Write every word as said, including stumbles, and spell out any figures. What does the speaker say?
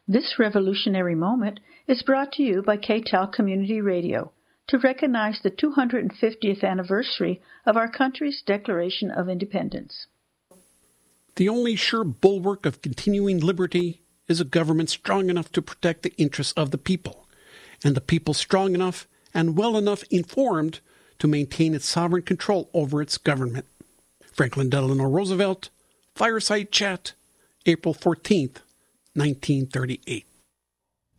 This revolutionary moment is brought to you by K T A L Community Radio to recognize the two hundred fiftieth anniversary of our country's Declaration of Independence. The only sure bulwark of continuing liberty is a government strong enough to protect the interests of the people, and the people strong enough and well enough informed to maintain its sovereign control over its government. Franklin Delano Roosevelt, Fireside Chat, April fourteenth, nineteen thirty-eight.